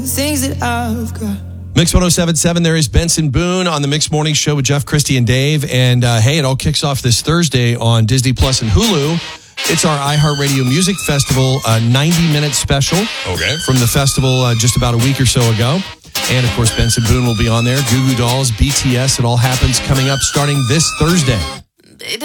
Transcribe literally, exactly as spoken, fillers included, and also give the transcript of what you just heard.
things that I've got. Mix one oh seven point seven, there is Benson Boone on the Mix Morning Show with Jeff, Christy, and Dave. And uh, hey, it all kicks off this Thursday on Disney Plus and Hulu. It's our iHeartRadio Music Festival uh, ninety-minute special. Okay. From the festival uh, just about a week or so ago. And, of course, Benson Boone will be on there. Goo Goo Dolls, B T S, it all happens coming up starting this Thursday.